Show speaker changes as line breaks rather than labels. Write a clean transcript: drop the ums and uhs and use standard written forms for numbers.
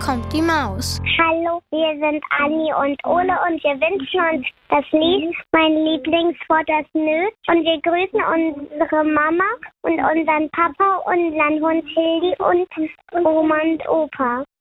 kommt die Maus.
Hallo, wir sind Anni und Ole und wir wünschen uns das Lied Mein Lieblingswort, das Nö. Und wir grüßen unsere Mama und unseren Papa, unseren Hund Hildi und Oma und Opa.